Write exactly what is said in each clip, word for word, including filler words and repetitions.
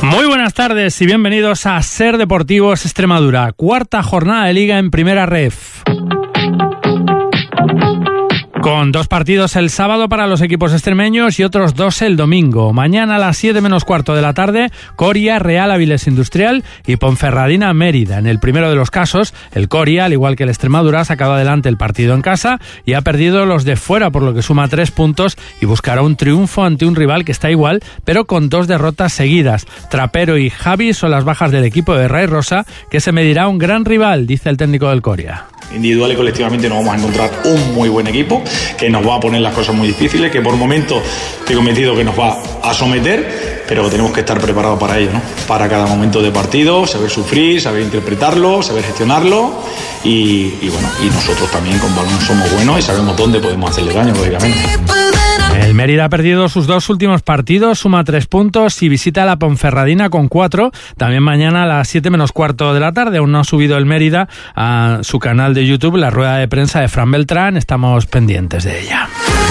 Muy buenas tardes y bienvenidos a Ser Deportivos Extremadura, cuarta jornada de Liga en Primera Ref. Con dos partidos el sábado para los equipos extremeños y otros dos el domingo. Mañana a las siete menos cuarto de la tarde, Coria, Real Avilés Industrial y Ponferradina, Mérida. En el primero de los casos, el Coria, al igual que el Extremadura, ha sacado adelante el partido en casa y ha perdido los de fuera, por lo que suma tres puntos y buscará un triunfo ante un rival que está igual, pero con dos derrotas seguidas. Trapero y Javi son las bajas del equipo de Ray Rosa, que se medirá a un gran rival, dice el técnico del Coria. Individual y colectivamente nos vamos a encontrar un muy buen equipo que nos va a poner las cosas muy difíciles, que por momentos estoy convencido que nos va a someter, pero tenemos que estar preparados para ello, ¿no? Para cada momento de partido, saber sufrir, saber interpretarlo, saber gestionarlo y, y bueno, y nosotros también con balón somos buenos y sabemos dónde podemos hacerle daño, lógicamente. El Mérida ha perdido sus dos últimos partidos, suma tres puntos y visita a la Ponferradina con cuatro. También mañana a las siete menos cuarto de la tarde. Aún no ha subido el Mérida a su canal de YouTube la rueda de prensa de Fran Beltrán. Estamos pendientes de ella.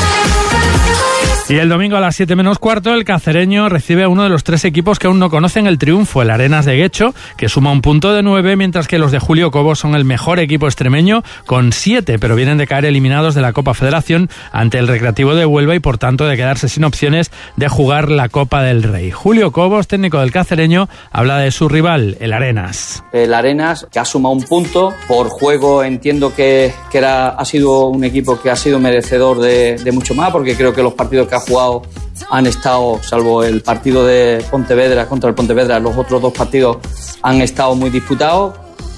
Y el domingo a las siete menos cuarto, el cacereño recibe a uno de los tres equipos que aún no conocen el triunfo, el Arenas de Guecho, que suma un punto de nueve, mientras que los de Julio Cobos son el mejor equipo extremeño con siete, pero vienen de caer eliminados de la Copa Federación ante el Recreativo de Huelva y por tanto de quedarse sin opciones de jugar la Copa del Rey. Julio Cobos, técnico del cacereño, habla de su rival, el Arenas. El Arenas, que ha sumado un punto, por juego entiendo que, que era, ha sido un equipo que ha sido merecedor de, de mucho más, porque creo que los partidos que ha jugado han estado, salvo el partido de Pontevedra contra el Pontevedra, los otros dos partidos han estado muy disputados.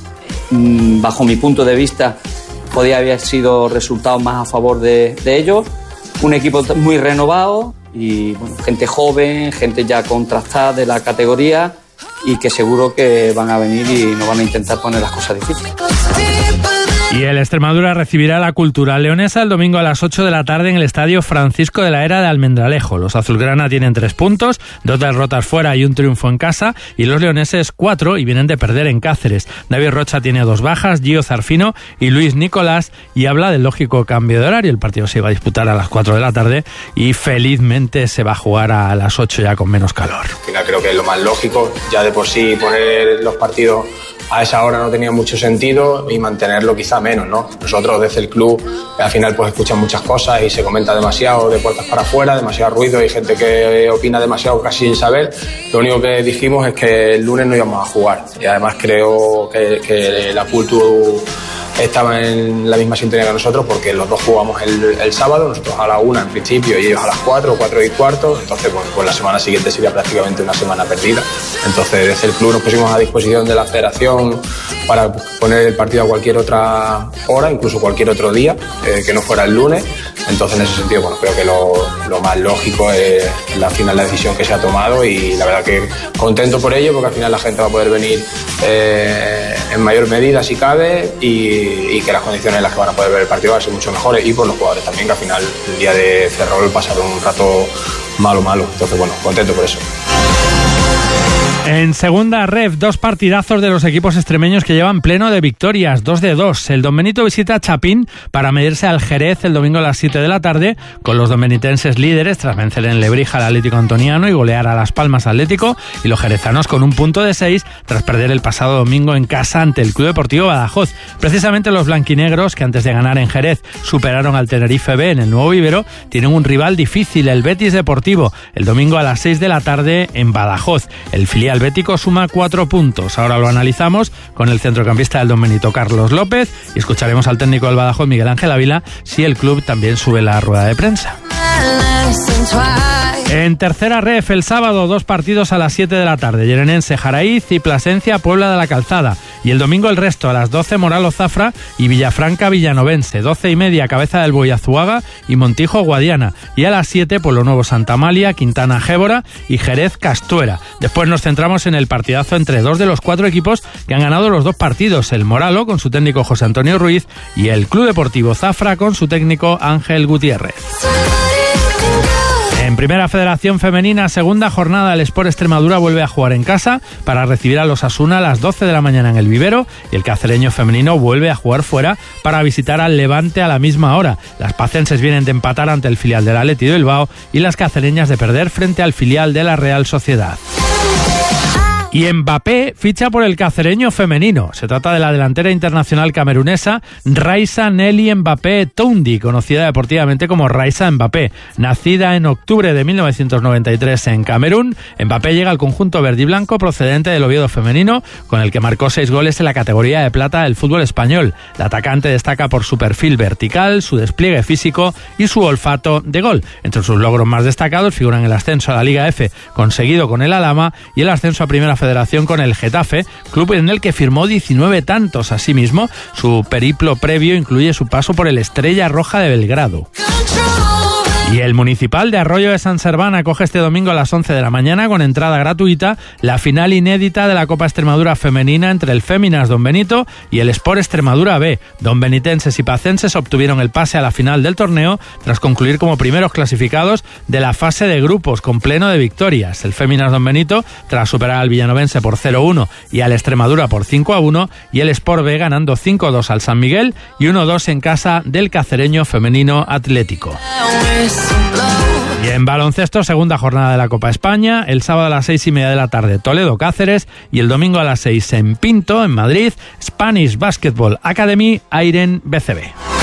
Bajo mi punto de vista podía haber sido resultados más a favor de, de ellos. Un equipo muy renovado y bueno, gente joven, gente ya contrastada de la categoría y que seguro que van a venir y nos van a intentar poner las cosas difíciles. Y el Extremadura recibirá la Cultural Leonesa el domingo a las ocho de la tarde en el Estadio Francisco de la Era de Almendralejo. Los azulgrana tienen tres puntos, dos derrotas fuera y un triunfo en casa, y los leoneses cuatro y vienen de perder en Cáceres. David Rocha tiene dos bajas, Gio Zarfino y Luis Nicolás, y habla del lógico cambio de horario. El partido se iba a disputar a las cuatro de la tarde y felizmente se va a jugar a las ocho ya con menos calor. Al final creo que es lo más lógico, ya de por sí poner los partidos a esa hora no tenía mucho sentido y mantenerlo quizá menos, ¿no? Nosotros desde el club al final pues escuchan muchas cosas y se comenta demasiado de puertas para afuera, demasiado ruido, hay gente que opina demasiado casi sin saber. Lo único que dijimos es que el lunes no íbamos a jugar y además creo que, que la cultura estaba en la misma sintonía que nosotros porque los dos jugamos el, el sábado, nosotros a la una en principio y ellos a las cuatro, cuatro y cuarto, entonces pues, pues la semana siguiente sería prácticamente una semana perdida. Entonces desde el club nos pusimos a disposición de la federación para poner el partido a cualquier otra hora, incluso cualquier otro día, eh, que no fuera el lunes. Entonces en ese sentido bueno, creo que lo, lo más lógico es la final la decisión que se ha tomado y la verdad que contento por ello porque al final la gente va a poder venir eh, en mayor medida si cabe y y que las condiciones en las que van a poder ver el partido van a ser mucho mejores y por los jugadores también, que al final el día de Ferrol pasaron un rato malo malo, entonces bueno, contento por eso. En segunda ref, dos partidazos de los equipos extremeños que llevan pleno de victorias, dos de dos. El Don Benito visita a Chapín para medirse al Jerez el domingo a las siete de la tarde, con los dombenitenses líderes tras vencer en Lebrija al Atlético Antoniano y golear a Las Palmas Atlético, y los jerezanos con un punto de seis tras perder el pasado domingo en casa ante el Club Deportivo Badajoz. Precisamente los blanquinegros, que antes de ganar en Jerez superaron al Tenerife B en el Nuevo Vivero, tienen un rival difícil, el Betis Deportivo, el domingo a las seis de la tarde en Badajoz. El filial bético suma cuatro puntos. Ahora lo analizamos con el centrocampista del Don Benito, Carlos López, y escucharemos al técnico del Badajoz, Miguel Ángel Ávila, si el club también sube la rueda de prensa. En tercera ref, el sábado, dos partidos a las siete de la tarde. Llenense, Jaraíz y Plasencia, Puebla de la Calzada. Y el domingo el resto, a las doce, Moralo Zafra y Villafranca, Villanovense. doce y media, Cabeza del Buey, Azuaga y Montijo, Guadiana. Y a las siete, Pueblo Nuevo, Santa Amalia, Quintana, Gébora y Jerez, Castuera. Después nos centramos en el partidazo entre dos de los cuatro equipos que han ganado los dos partidos. El Moralo, con su técnico José Antonio Ruiz, y el Club Deportivo Zafra, con su técnico Ángel Gutiérrez. En Primera Federación Femenina, segunda jornada, el Sport Extremadura vuelve a jugar en casa para recibir a los Asuna a las doce de la mañana en el Vivero, y el cacereño femenino vuelve a jugar fuera para visitar al Levante a la misma hora. Las pacenses vienen de empatar ante el filial del Athletic de Bilbao y las cacereñas de perder frente al filial de la Real Sociedad. Y Mbappé ficha por el cacereño femenino. Se trata de la delantera internacional camerunesa Raissa Nelly Mbappé Toundi, conocida deportivamente como Raissa Mbappé. Nacida en octubre de mil novecientos noventa y tres en Camerún, Mbappé llega al conjunto verde y blanco procedente del Oviedo femenino, con el que marcó seis goles en la categoría de plata del fútbol español. La atacante destaca por su perfil vertical, su despliegue físico y su olfato de gol. Entre sus logros más destacados figuran el ascenso a la Liga F conseguido con el Alhama y el ascenso a Primera Federación con el Getafe, club en el que firmó diecinueve tantos. Asimismo, su periplo previo incluye su paso por el Estrella Roja de Belgrado. Y el Municipal de Arroyo de San Serván acoge este domingo a las once de la mañana con entrada gratuita la final inédita de la Copa Extremadura femenina entre el Féminas Don Benito y el Sport Extremadura B. Donbenitenses y pacenses obtuvieron el pase a la final del torneo tras concluir como primeros clasificados de la fase de grupos con pleno de victorias. El Féminas Don Benito tras superar al villanovense por cero uno y al Extremadura por cinco a uno y el Sport B ganando cinco dos al San Miguel y uno dos en casa del cacereño femenino Atlético. Y en baloncesto, segunda jornada de la Copa España, el sábado a las seis y media de la tarde Toledo Cáceres y el domingo a las seis en Pinto, en Madrid, Spanish Basketball Academy, Airen B C B.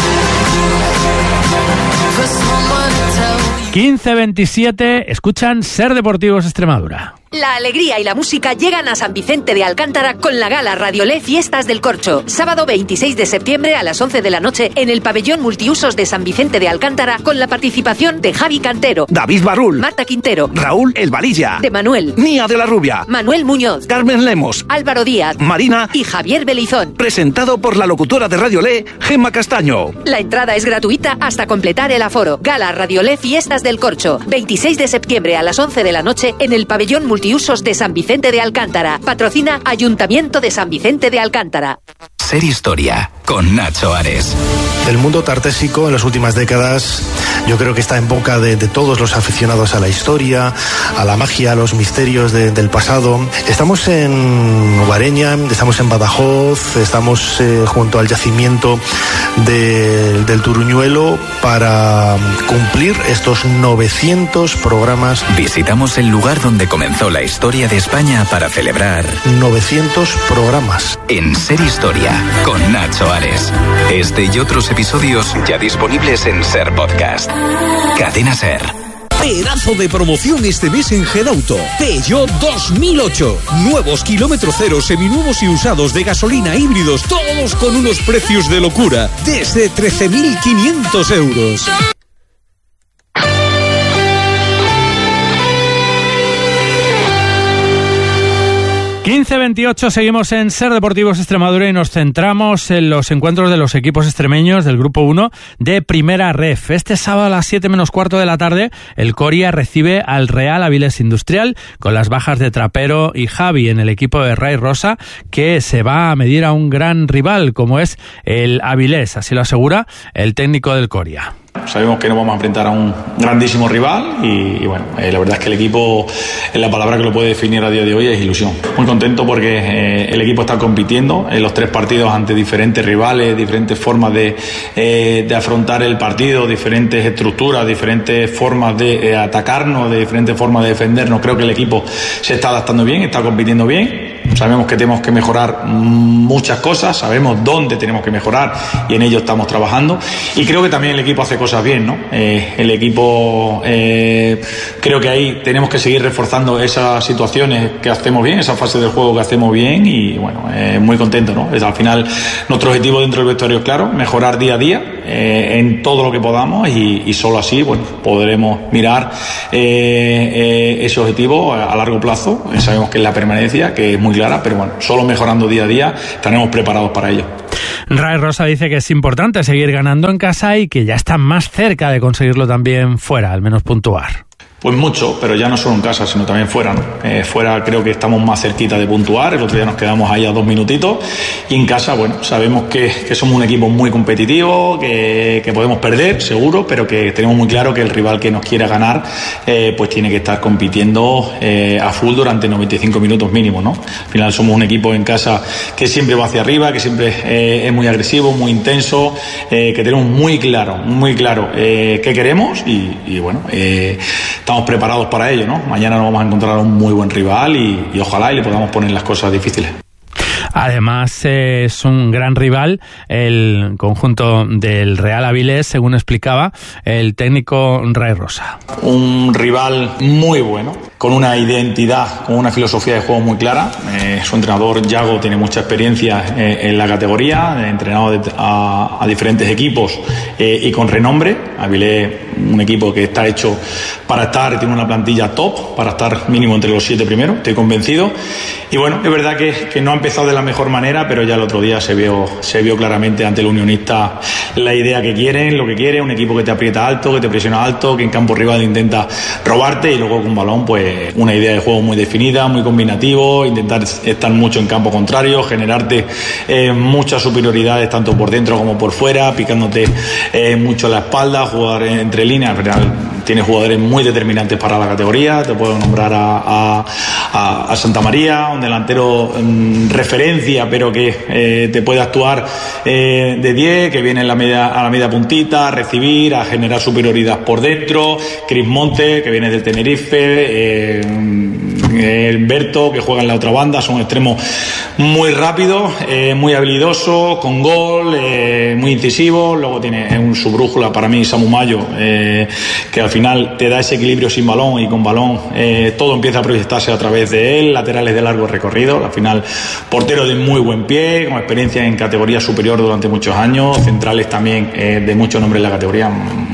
quince veintisiete, escuchan Ser Deportivos Extremadura. La alegría y la música llegan a San Vicente de Alcántara con la gala Radiolé Fiestas del Corcho. Sábado veintiséis de septiembre a las once de la noche en el pabellón multiusos de San Vicente de Alcántara con la participación de Javi Cantero, David Barrul, Marta Quintero, Raúl El Valilla, de Manuel, Nia de la Rubia, Manuel Muñoz, Carmen Lemos, Álvaro Díaz, Marina y Javier Belizón. Presentado por la locutora de Radiolé, Gemma Castaño. La entrada es gratuita hasta completar el aforo. Gala Radiolé Fiestas del Corcho. veintiséis de septiembre a las once de la noche en el pabellón multiusos Usos de San Vicente de Alcántara. Patrocina Ayuntamiento de San Vicente de Alcántara. Ser Historia con Nacho Ares. El mundo tartésico en las últimas décadas yo creo que está en boca de, de todos los aficionados a la historia, a la magia, a los misterios de, del pasado. Estamos en Ovareña, estamos en Badajoz, estamos eh, junto al yacimiento de, del Turuñuelo para cumplir estos novecientos programas. Visitamos el lugar donde comenzó la historia de España para celebrar novecientos programas. En Ser Historia con Nacho Ares. Este y otros episodios ya disponibles en Ser Podcast. Cadena Ser. Pedazo de promoción este mes en Gedauto. Peugeot dos mil ocho. Nuevos kilómetro cero, seminuevos y usados de gasolina, híbridos, todos con unos precios de locura. Desde trece mil quinientos euros. quince veintiocho, seguimos en Ser Deportivos Extremadura y nos centramos en los encuentros de los equipos extremeños del Grupo uno de Primera Ref. Este sábado a las siete menos cuarto de la tarde, el Coria recibe al Real Avilés Industrial con las bajas de Trapero y Javi en el equipo de Ray Rosa, que se va a medir a un gran rival como es el Avilés, así lo asegura el técnico del Coria. Sabemos que nos vamos a enfrentar a un grandísimo rival y, y bueno, eh, la verdad es que el equipo, en la palabra que lo puede definir a día de hoy, es ilusión. Muy contento porque eh, el equipo está compitiendo en los tres partidos ante diferentes rivales, diferentes formas de, eh, de afrontar el partido, diferentes estructuras, diferentes formas de eh, atacarnos, de diferentes formas de defendernos. Creo que el equipo se está adaptando bien, está compitiendo bien. Sabemos que tenemos que mejorar muchas cosas, sabemos dónde tenemos que mejorar y en ello estamos trabajando. Y creo que también el equipo hace cosas bien, ¿no? Eh, el equipo, eh, creo que ahí tenemos que seguir reforzando esas situaciones que hacemos bien, esa fase del juego que hacemos bien y bueno, eh, muy contento, ¿no? Es, al final nuestro objetivo dentro del vestuario es claro, mejorar día a día eh, en todo lo que podamos y, y solo así, bueno, podremos mirar eh, eh, ese objetivo a, a largo plazo. Eh, sabemos que es la permanencia, que es muy clara, pero bueno, solo mejorando día a día estaremos preparados para ello. Ray Rosa dice que es importante seguir ganando en casa y que ya está más cerca de conseguirlo también fuera, al menos puntuar. Pues mucho, pero ya no solo en casa, sino también fuera, ¿no? Eh, fuera creo que estamos más cerquita de puntuar, el otro día nos quedamos ahí a dos minutitos, y en casa, bueno, sabemos que, que somos un equipo muy competitivo, que, que podemos perder, seguro, pero que tenemos muy claro que el rival que nos quiera ganar, eh, pues tiene que estar compitiendo eh, a full durante noventa y cinco minutos mínimo, ¿no? Al final somos un equipo en casa que siempre va hacia arriba, que siempre eh, es muy agresivo, muy intenso, eh, que tenemos muy claro, muy claro eh, qué queremos, y, y bueno, eh, estamos estamos preparados para ello, ¿no? Mañana nos vamos a encontrar a un muy buen rival y, y ojalá y le podamos poner las cosas difíciles. Además eh, es un gran rival el conjunto del Real Avilés, según explicaba el técnico Ray Rosa. Un rival muy bueno, con una identidad, con una filosofía de juego muy clara. Eh, su entrenador Yago tiene mucha experiencia eh, en la categoría, ha entrenado a, a diferentes equipos eh, y con renombre. Avilés, un equipo que está hecho para estar, tiene una plantilla top, para estar mínimo entre los siete primeros, estoy convencido. Y bueno, es verdad que, que no ha empezado de la mejor manera, pero ya el otro día se vio, se vio claramente ante el Unionista la idea que quieren, lo que quieren, un equipo que te aprieta alto, que te presiona alto, que en campo rival intenta robarte y luego con balón, pues una idea de juego muy definida, muy combinativo, intentar estar mucho en campo contrario, generarte eh, muchas superioridades tanto por dentro como por fuera, picándote eh, mucho la espalda, jugar entre líneas. Al final tiene jugadores muy determinantes para la categoría, te puedo nombrar a, a, a, a Santa María, un delantero um, referencia, pero que eh, te puede actuar eh, de diez, que viene en la media, a la media puntita, a recibir, a generar superioridad por dentro. Chris Monte, que viene del Tenerife, eh, el Berto, que juega en la otra banda, son extremos muy rápidos, eh, muy habilidosos, con gol, eh, muy incisivos. Luego tiene un su brújula para mí, Samu Mayo, eh, que al final te da ese equilibrio sin balón, y con balón eh, todo empieza a proyectarse a través de él. Laterales de largo recorrido, al final portero de muy buen pie, con experiencia en categoría superior durante muchos años, centrales también eh, de mucho nombre en la categoría.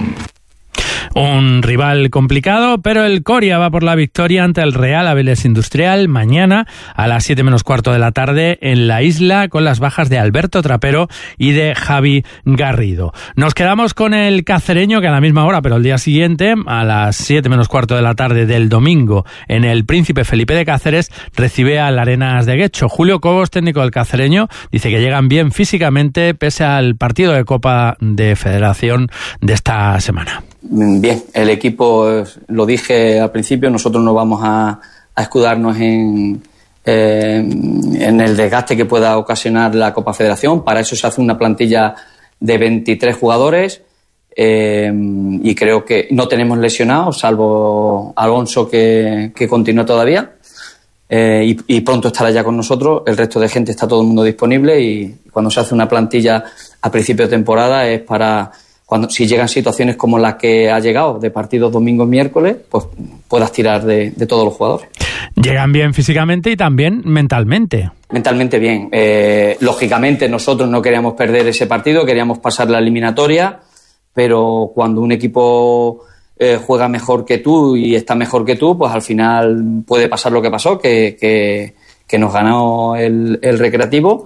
Un rival complicado, pero el Coria va por la victoria ante el Real Avilés Industrial mañana a las siete menos cuarto de la tarde en la Isla, con las bajas de Alberto Trapero y de Javi Garrido. Nos quedamos con el cacereño, que a la misma hora, pero el día siguiente, a las siete menos cuarto de la tarde del domingo, en el Príncipe Felipe de Cáceres, recibe al Arenas de Guecho. Julio Cobos, técnico del cacereño, dice que llegan bien físicamente pese al partido de Copa de Federación de esta semana. Bien, el equipo, lo dije al principio, nosotros no vamos a, a escudarnos en, eh, en el desgaste que pueda ocasionar la Copa Federación. Para eso se hace una plantilla de veintitrés jugadores eh, y creo que no tenemos lesionados, salvo Alonso, que, que continúa todavía eh, y, y pronto estará ya con nosotros. El resto de gente está todo el mundo disponible, y cuando se hace una plantilla a principio de temporada es para... Cuando, si llegan situaciones como las que ha llegado, de partidos domingo y miércoles, pues puedas tirar de, de todos los jugadores. Llegan bien físicamente y también mentalmente. Mentalmente bien. Eh, lógicamente nosotros no queríamos perder ese partido, queríamos pasar la eliminatoria, pero cuando un equipo eh, juega mejor que tú y está mejor que tú, pues al final puede pasar lo que pasó, que, que, que nos ganó el, el Recreativo.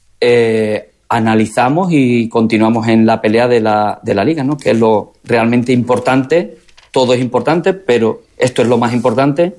Eh, analizamos y continuamos en la pelea de la, de la Liga, ¿no? Que es lo realmente importante. Todo es importante, pero esto es lo más importante,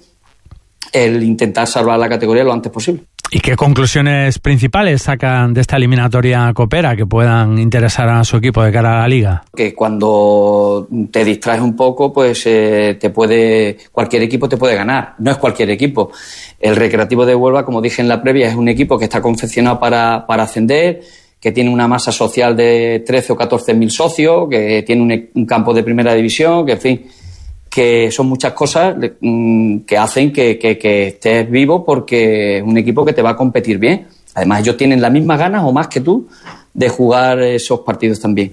el intentar salvar la categoría lo antes posible. ¿Y qué conclusiones principales sacan de esta eliminatoria copera que puedan interesar a su equipo de cara a la Liga? Que cuando te distraes un poco, pues eh, te puede, cualquier equipo te puede ganar. No es cualquier equipo. El Recreativo de Huelva, como dije en la previa, es un equipo que está confeccionado para, para ascender, que tiene una masa social de trece o catorce mil socios, que tiene un, un campo de primera división, que en fin, que son muchas cosas que hacen que, que, que estés vivo, porque es un equipo que te va a competir bien. Además, ellos tienen las mismas ganas o más que tú de jugar esos partidos también.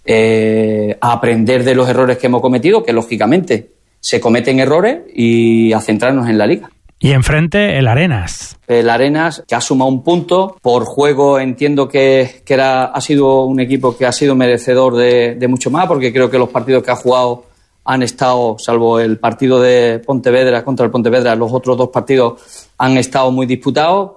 Eh, a aprender de los errores que hemos cometido, que lógicamente se cometen errores, y a centrarnos en la Liga. Y enfrente el Arenas. El Arenas, que ha sumado un punto. Por juego entiendo que, que era, ha sido un equipo que ha sido merecedor de, de mucho más, porque creo que los partidos que ha jugado han estado, salvo el partido de Pontevedra contra el Pontevedra, los otros dos partidos han estado muy disputados.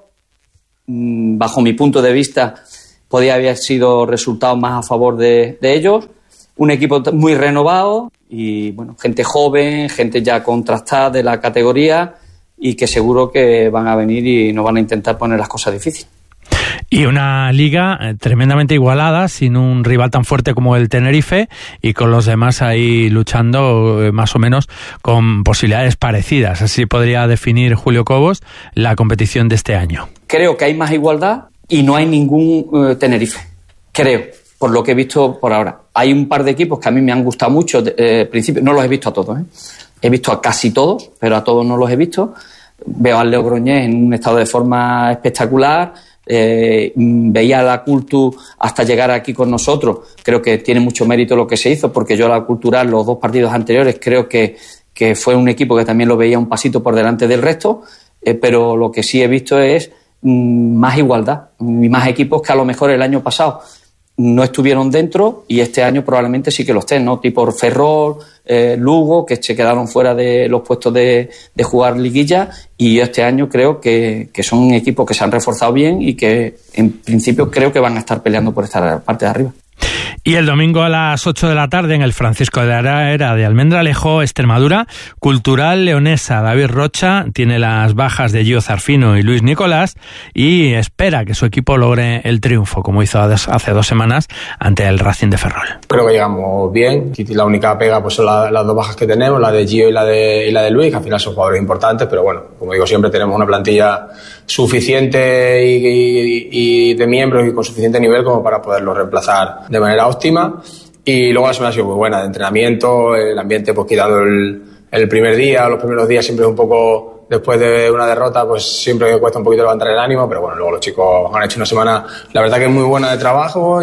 Bajo mi punto de vista, podía haber sido resultados más a favor de, de ellos. Un equipo muy renovado y, bueno, gente joven, gente ya contrastada de la categoría, y que seguro que van a venir y nos van a intentar poner las cosas difíciles. Y una liga tremendamente igualada, sin un rival tan fuerte como el Tenerife, y con los demás ahí luchando más o menos con posibilidades parecidas. Así podría definir Julio Cobos la competición de este año. Creo que hay más igualdad y no hay ningún uh, Tenerife. Creo, por lo que he visto por ahora. Hay un par de equipos que a mí me han gustado mucho. Eh, principio, no los he visto a todos, ¿eh? he visto a casi todos, pero a todos no los he visto. Veo al Leo Groñés en un estado de forma espectacular. Eh, veía a la Cultu hasta llegar aquí con nosotros. Creo que tiene mucho mérito lo que se hizo, porque yo a la Cultural los dos partidos anteriores creo que, que fue un equipo que también lo veía un pasito por delante del resto, eh, pero lo que sí he visto es mm, más igualdad y más equipos que a lo mejor el año pasado no estuvieron dentro y este año probablemente sí que lo estén, ¿no? Tipo Ferrol, eh, Lugo, que se quedaron fuera de los puestos de, de jugar liguilla, y este año creo que, que son equipos que se han reforzado bien y que en principio creo que van a estar peleando por esta parte de arriba. Y el domingo a las ocho de la tarde en el Francisco de la Era de Almendralejo, Extremadura, Cultural Leonesa. David Rocha tiene las bajas de Gio Zarfino y Luis Nicolás y espera que su equipo logre el triunfo, como hizo hace dos semanas ante el Racing de Ferrol. Creo que llegamos bien. La única pega pues son la, las dos bajas que tenemos, la de Gio y la de, y la de Luis, que al final son jugadores importantes, pero bueno, como digo siempre, tenemos una plantilla suficiente y, y, y de miembros y con suficiente nivel como para poderlo reemplazar de manera óptima. Y luego la semana ha sido muy buena de entrenamiento, el ambiente pues quitando el, el primer día, los primeros días siempre es un poco, después de una derrota pues siempre cuesta un poquito levantar el ánimo, pero bueno, luego los chicos han hecho una semana la verdad que es muy buena de trabajo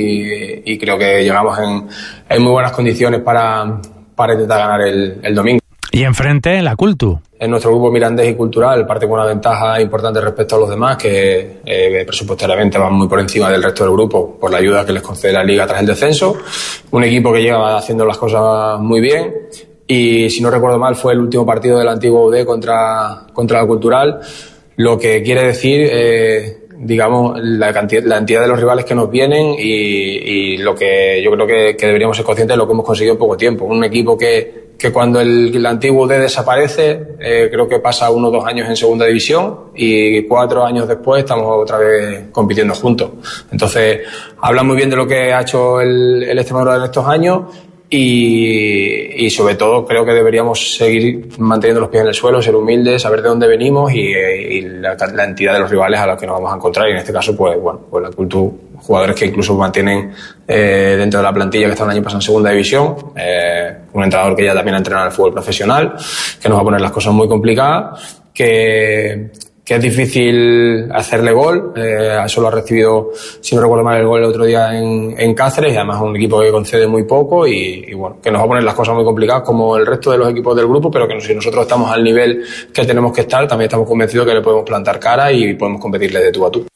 y, y creo que llegamos en, en muy buenas condiciones para, para intentar ganar el, el domingo. Y enfrente la Cultu. En nuestro grupo Mirandés y Cultural parte con una ventaja importante respecto a los demás, que eh, presupuestariamente van muy por encima del resto del grupo por la ayuda que les concede la Liga tras el descenso. Un equipo que lleva haciendo las cosas muy bien y, si no recuerdo mal, fue el último partido del antiguo U D contra, contra la Cultural, lo que quiere decir, eh, digamos, la cantidad, la entidad de los rivales que nos vienen y, y lo que yo creo que, que deberíamos ser conscientes de lo que hemos conseguido en poco tiempo. Un equipo que que cuando el, el antiguo U D desaparece, eh, creo que pasa uno o dos años en segunda división y cuatro años después estamos otra vez compitiendo juntos. Entonces, habla muy bien de lo que ha hecho el, el Extremadura en estos años y, y sobre todo creo que deberíamos seguir manteniendo los pies en el suelo, ser humildes, saber de dónde venimos y, y la, la entidad de los rivales a los que nos vamos a encontrar. Y en este caso, pues bueno, pues la Cultura, jugadores que incluso mantienen eh, dentro de la plantilla que está el año pasado en segunda división, eh, un entrenador que ya también ha entrenado al fútbol profesional, que nos va a poner las cosas muy complicadas, que, que es difícil hacerle gol, eh, solo ha recibido, si no recuerdo mal, el gol el otro día en, en Cáceres, y además es un equipo que concede muy poco y, y bueno, que nos va a poner las cosas muy complicadas como el resto de los equipos del grupo, pero que si nosotros estamos al nivel que tenemos que estar, también estamos convencidos que le podemos plantar cara y podemos competirle de tú a tú.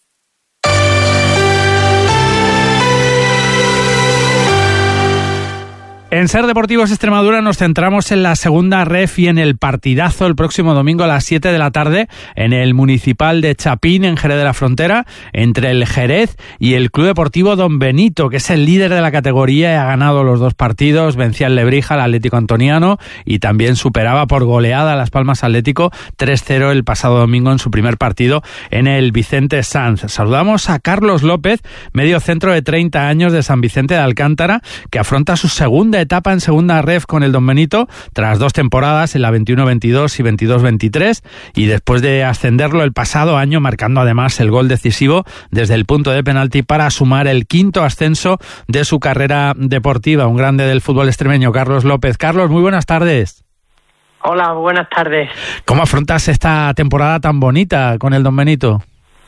En Ser Deportivos Extremadura nos centramos en la segunda ref y en el partidazo el próximo domingo a las siete de la tarde en el Municipal de Chapín, en Jerez de la Frontera, entre el Jerez y el Club Deportivo Don Benito, que es el líder de la categoría y ha ganado los dos partidos, vencía al Lebrija, al Atlético Antoniano, y también superaba por goleada a Las Palmas Atlético tres cero el pasado domingo en su primer partido en el Vicente Sanz. Saludamos a Carlos López, medio centro de treinta años de San Vicente de Alcántara, que afronta su segunda etapa en segunda ref con el Don Benito tras dos temporadas en la veintiuno veintidós y veintidós veintitrés y después de ascenderlo el pasado año, marcando además el gol decisivo desde el punto de penalti para sumar el quinto ascenso de su carrera deportiva. Un grande del fútbol extremeño, Carlos López. Carlos, muy buenas tardes. Hola, buenas tardes. ¿Cómo afrontas esta temporada tan bonita con el Don Benito?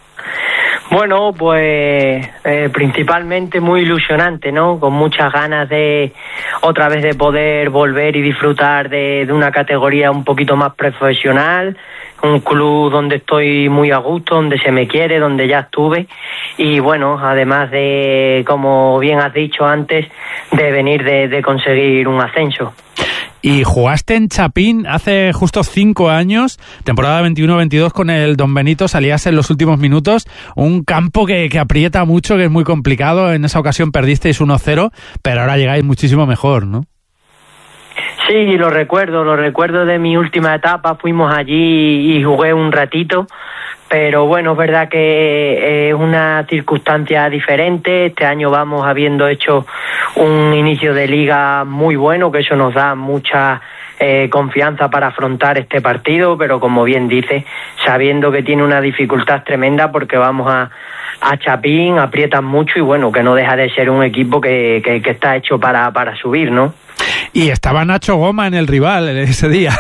Bueno, pues eh, principalmente muy ilusionante, ¿no? Con muchas ganas de otra vez de poder volver y disfrutar de, de una categoría un poquito más profesional, un club donde estoy muy a gusto, donde se me quiere, donde ya estuve y bueno, además de, como bien has dicho antes, de venir de, de conseguir un ascenso. Y jugaste en Chapín hace justo cinco años, temporada veintiuno veintidós con el Don Benito, salías en los últimos minutos, un campo que, que aprieta mucho, que es muy complicado, en esa ocasión perdisteis uno cero, pero ahora llegáis muchísimo mejor, ¿no? Sí, lo recuerdo, lo recuerdo de mi última etapa, fuimos allí y jugué un ratito, pero bueno, es verdad que es una circunstancia diferente. Este año vamos habiendo hecho un inicio de liga muy bueno, que eso nos da mucha eh, confianza para afrontar este partido, pero como bien dice, sabiendo que tiene una dificultad tremenda porque vamos a, a Chapín, aprietan mucho y bueno, que no deja de ser un equipo que, que, que está hecho para, para subir, ¿no? Y estaba Nacho Goma en el rival ese día.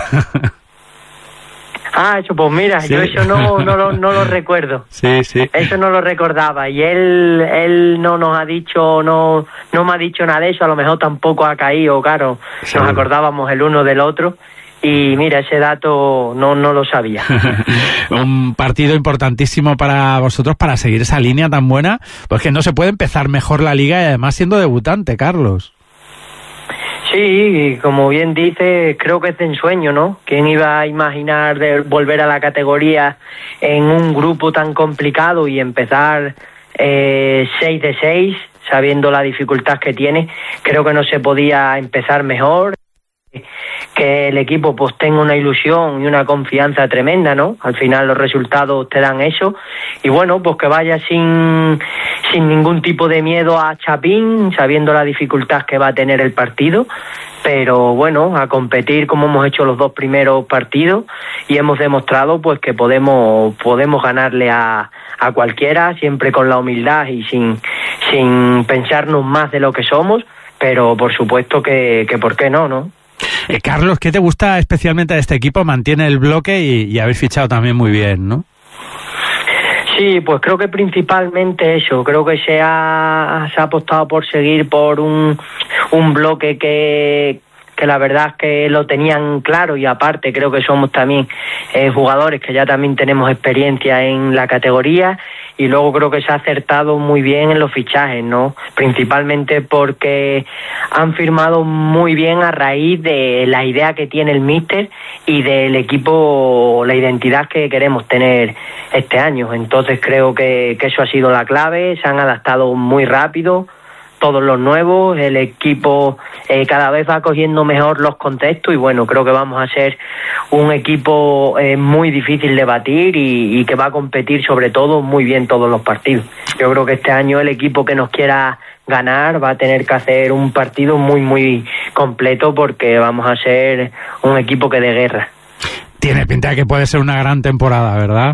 Ah, eso, pues mira, sí. Yo eso no, no, lo, no lo recuerdo. Sí, sí. Eso no lo recordaba. Y él él no nos ha dicho, no no me ha dicho nada de eso, a lo mejor tampoco ha caído, claro. Sí. Nos acordábamos el uno del otro. Y mira, ese dato no, no lo sabía. Un partido importantísimo para vosotros para seguir esa línea tan buena, pues que no se puede empezar mejor la liga y además siendo debutante, Carlos. Sí, como bien dice, creo que es de ensueño, ¿no? ¿Quién iba a imaginar de volver a la categoría en un grupo tan complicado y empezar eh, seis de seis, sabiendo la dificultad que tiene? Creo que no se podía empezar mejor. Que el equipo pues tenga una ilusión y una confianza tremenda, ¿no? Al final los resultados te dan eso. Y bueno, pues que vaya sin, sin ningún tipo de miedo a Chapín, sabiendo la dificultad que va a tener el partido. Pero bueno, a competir como hemos hecho los dos primeros partidos y hemos demostrado pues que podemos podemos ganarle a, a cualquiera, siempre con la humildad y sin, sin pensarnos más de lo que somos. Pero por supuesto que, que ¿por qué no, no? Eh, Carlos, ¿qué te gusta especialmente de este equipo? Mantiene el bloque y, y habéis fichado también muy bien, ¿no? Sí, pues creo que principalmente eso. Creo que se ha, se ha apostado por seguir por un, un bloque que, que la verdad es que lo tenían claro, y aparte creo que somos también eh, jugadores que ya también tenemos experiencia en la categoría. Y luego creo que se ha acertado muy bien en los fichajes, ¿no? Principalmente porque han firmado muy bien a raíz de la idea que tiene el míster y del equipo, la identidad que queremos tener este año. Entonces creo que, que eso ha sido la clave. Se han adaptado muy rápido todos los nuevos, el equipo eh, cada vez va cogiendo mejor los contextos y bueno, creo que vamos a ser un equipo eh, muy difícil de batir y, y que va a competir sobre todo muy bien todos los partidos. Yo creo que este año el equipo que nos quiera ganar va a tener que hacer un partido muy muy completo porque vamos a ser un equipo que de guerra. Tiene pinta de que puede ser una gran temporada, ¿verdad?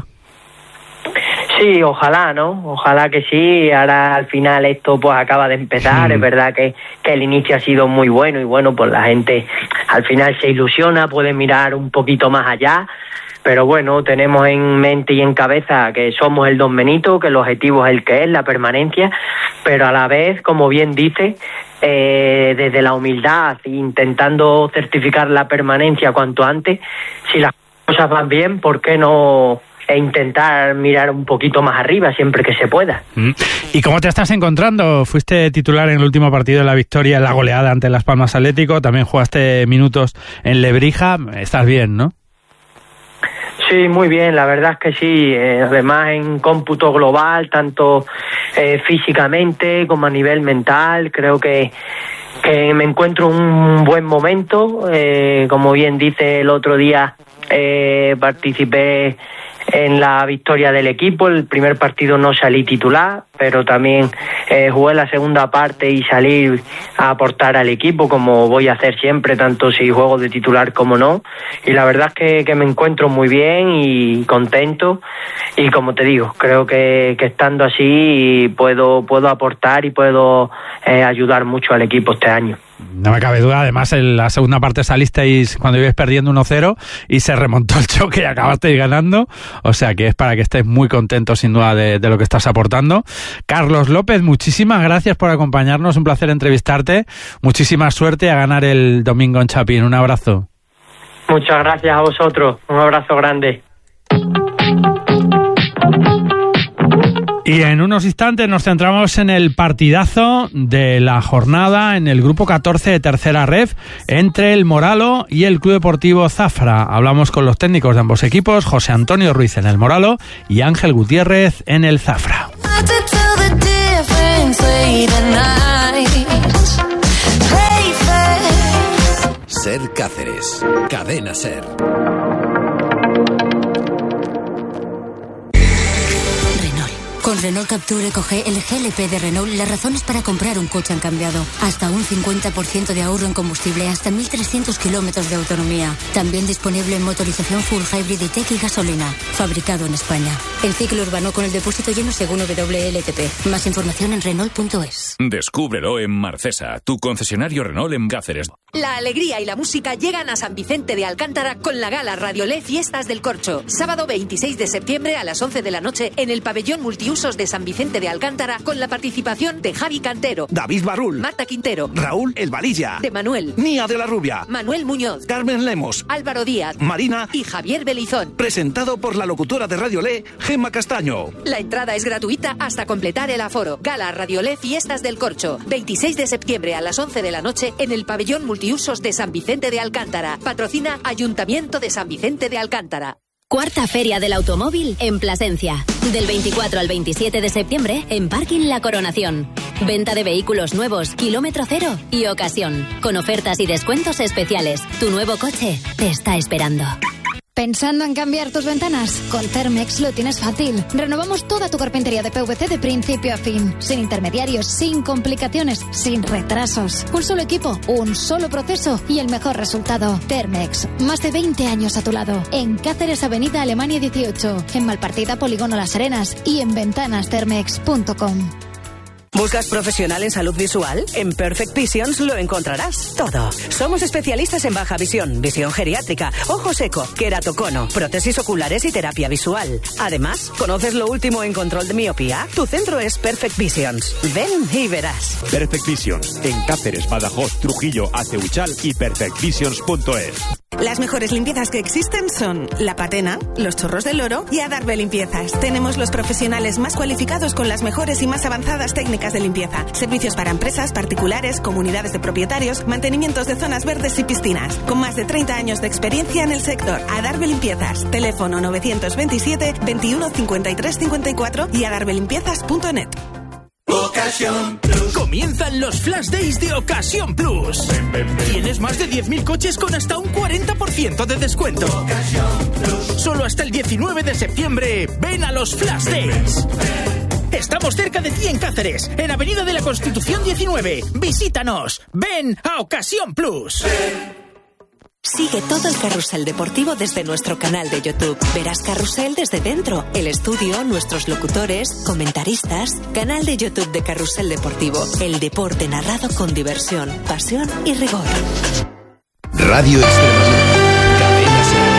Sí, ojalá, ¿no? Ojalá que sí. Ahora al final esto pues acaba de empezar. Sí. Es verdad que, que el inicio ha sido muy bueno y bueno, pues la gente al final se ilusiona, puede mirar un poquito más allá. Pero bueno, tenemos en mente y en cabeza que somos el Don Benito, que el objetivo es el que es, la permanencia, pero a la vez, como bien dice, eh, desde la humildad, intentando certificar la permanencia cuanto antes. Si las cosas van bien, ¿por qué no e intentar mirar un poquito más arriba siempre que se pueda? ¿Y cómo te estás encontrando? Fuiste titular en el último partido de la victoria, en la goleada ante Las Palmas Atlético, también jugaste minutos en Lebrija, estás bien, ¿no? Sí, muy bien, la verdad es que sí, eh, además en cómputo global, tanto eh, físicamente como a nivel mental, creo que que me encuentro en un buen momento, eh, como bien dice el otro día, eh, participé en la victoria del equipo. El primer partido no salí titular, pero también eh, jugué la segunda parte y salí a aportar al equipo, como voy a hacer siempre, tanto si juego de titular como no. Y la verdad es que, que me encuentro muy bien y contento. Y como te digo, creo que, que estando así puedo, puedo aportar y puedo eh, ayudar mucho al equipo este año. No me cabe duda, además en la segunda parte salisteis cuando ibais perdiendo uno cero y se remontó el choque y acabasteis ganando, o sea que es para que estéis muy contentos sin duda de, de lo que estás aportando. Carlos López, muchísimas gracias por acompañarnos, un placer entrevistarte, muchísima suerte a ganar el domingo en Chapín, un abrazo. Muchas gracias a vosotros, un abrazo grande. Y en unos instantes nos centramos en el partidazo de la jornada en el grupo catorce de tercera ref entre el Moralo y el Club Deportivo Zafra. Hablamos con los técnicos de ambos equipos, José Antonio Ruiz en el Moralo y Ángel Gutiérrez en el Zafra. Ser Cáceres, Cadena Ser. Con Renault Captur Eco G, el G L P de Renault, las razones para comprar un coche han cambiado. Hasta un cincuenta por ciento de ahorro en combustible, hasta mil trescientos kilómetros de autonomía. También disponible en motorización full hybrid y tech y gasolina. fabricado en España. El ciclo urbano con el depósito lleno según W L T P. Más información en Renault punto es. Descúbrelo en Marcesa, tu concesionario Renault en Cáceres. La alegría y la música llegan a San Vicente de Alcántara con la gala Radiolé Fiestas del Corcho. Sábado veintiséis de septiembre a las once de la noche en el pabellón multiusos de San Vicente de Alcántara con la participación de Javi Cantero, David Barrul, Marta Quintero, Raúl El Valilla, de Manuel, Nia de la Rubia, Manuel Muñoz, Carmen Lemos, Álvaro Díaz, Marina y Javier Belizón. Presentado por la locutora de Radio Le, Gemma Castaño. La entrada es gratuita hasta completar el aforo. Gala Radiolé Fiestas del Corcho. veintiséis de septiembre a las once de la noche en el pabellón multiusos de San Vicente de Alcántara. Patrocina Ayuntamiento de San Vicente de Alcántara. Cuarta Feria del Automóvil en Plasencia. Del veinticuatro al veintisiete de septiembre en Parking La Coronación. Venta de vehículos nuevos, kilómetro cero y ocasión. Con ofertas y descuentos especiales. Tu nuevo coche te está esperando. ¿Pensando en cambiar tus ventanas? Con Thermex lo tienes fácil. Renovamos toda tu carpintería de P V C de principio a fin. Sin intermediarios, sin complicaciones, sin retrasos. Un solo equipo, un solo proceso y el mejor resultado. Thermex, más de veinte años a tu lado. En Cáceres, Avenida Alemania dieciocho. En Malpartida, Polígono Las Arenas. Y en ventanas thermex punto com. ¿Buscas profesional en salud visual? En Perfect Visions lo encontrarás todo. Somos especialistas en baja visión, visión geriátrica, ojo seco, queratocono, prótesis oculares y terapia visual. Además, ¿conoces lo último en control de miopía? Tu centro es Perfect Visions. Ven y verás. Perfect Visions, en Cáceres, Badajoz, Trujillo, Aceuchal y perfect visions punto es. Las mejores limpiezas que existen son La Patena, Los Chorros del Oro y Adarve Limpiezas. Tenemos los profesionales más cualificados con las mejores y más avanzadas técnicas de limpieza. Servicios para empresas, particulares, comunidades de propietarios, mantenimientos de zonas verdes y piscinas. Con más de treinta años de experiencia en el sector. Adarve Limpiezas. Teléfono novecientos veintisiete, veintiuno, cincuenta y tres, cincuenta y cuatro y adarve limpiezas punto net. Ocasión Plus. Comienzan los Flash Days de Ocasión Plus. Ven, ven, ven. Tienes más de diez mil coches con hasta un cuarenta por ciento de descuento. Ocasión Plus. Solo hasta el diecinueve de septiembre. Ven a los Flash Days. Ven, ven. Estamos cerca de ti en Cáceres, en Avenida de la Constitución diecinueve. Visítanos. Ven a Ocasión Plus. Ven. Sigue todo el carrusel deportivo desde nuestro canal de YouTube. Verás Carrusel desde dentro, el estudio, nuestros locutores, comentaristas. Canal de YouTube de Carrusel Deportivo. El deporte narrado con diversión, pasión y rigor. Radio Extremadura. Cadena Ser.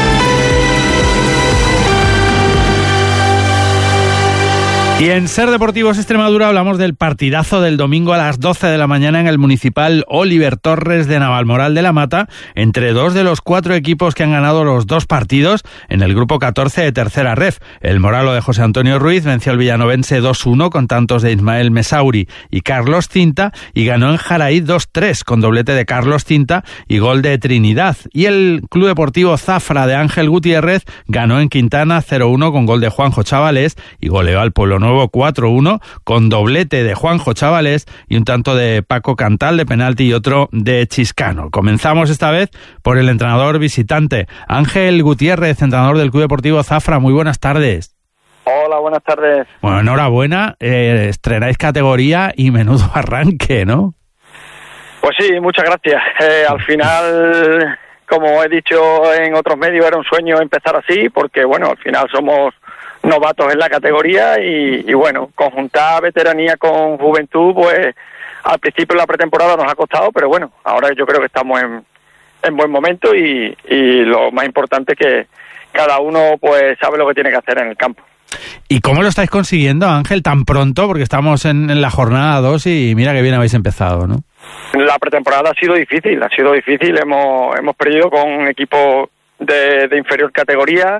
Y en Ser Deportivos Extremadura hablamos del partidazo del domingo a las doce de la mañana en el municipal Oliver Torres de Navalmoral de la Mata, entre dos de los cuatro equipos que han ganado los dos partidos en el grupo catorce de Tercera Ref. El Moralo de José Antonio Ruiz venció al villanovense dos uno con tantos de Ismael Mesauri y Carlos Cinta, y ganó en Jaraí dos tres con doblete de Carlos Cinta y gol de Trinidad. Y el Club Deportivo Zafra de Ángel Gutiérrez ganó en Quintana cero uno con gol de Juanjo Chavalés y goleó al Pueblo Nuevo cuatro uno con doblete de Juanjo Chavalés y un tanto de Paco Cantal de penalti y otro de Chiscano. Comenzamos esta vez por el entrenador visitante, Ángel Gutiérrez, entrenador del Club Deportivo Zafra. Muy buenas tardes. Hola, buenas tardes. Bueno, enhorabuena, eh, estrenáis categoría y menudo arranque, ¿no? Pues sí, muchas gracias. Eh, al final, como he dicho en otros medios, era un sueño empezar así, porque bueno, al final somos novatos en la categoría y, y bueno, conjuntar veteranía con juventud, pues al principio de la pretemporada nos ha costado, pero bueno, ahora yo creo que estamos en, en buen momento y, y lo más importante es que cada uno pues sabe lo que tiene que hacer en el campo. ¿Y cómo lo estáis consiguiendo, Ángel, tan pronto? Porque estamos en, en la jornada dos y mira que bien habéis empezado, ¿no? La pretemporada ha sido difícil, ha sido difícil, hemos, hemos perdido con equipos de, de inferior categoría.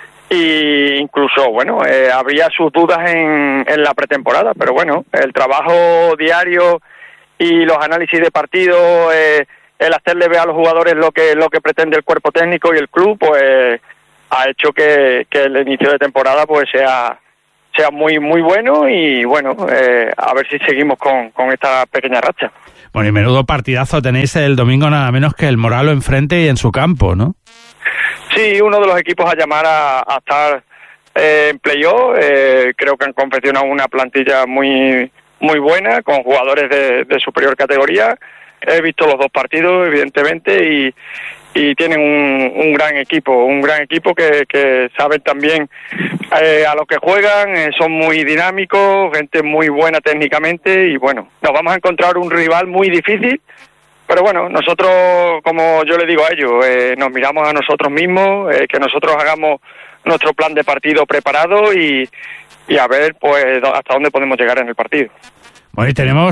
Y incluso, bueno, eh, habría sus dudas en, en la pretemporada, pero bueno, el trabajo diario y los análisis de partido, eh, el hacerle ver a los jugadores lo que lo que pretende el cuerpo técnico y el club, pues ha hecho que, que el inicio de temporada pues sea sea muy muy bueno y bueno, eh, a ver si seguimos con, con esta pequeña racha. Bueno, y menudo partidazo tenéis el domingo, nada menos que el Moralo enfrente y en su campo, ¿no? Sí, uno de los equipos a llamar a, a estar eh, en playoff. Eh, creo que han confeccionado una plantilla muy muy buena, con jugadores de, de superior categoría. He visto los dos partidos, evidentemente, y, y tienen un, un gran equipo, un gran equipo que, que saben también eh, a lo que juegan, eh, son muy dinámicos, gente muy buena técnicamente y bueno, nos vamos a encontrar un rival muy difícil, pero bueno, nosotros, como yo le digo a ellos, eh, nos miramos a nosotros mismos, eh, que nosotros hagamos nuestro plan de partido preparado y, y a ver pues hasta dónde podemos llegar en el partido. Bueno, y tenemos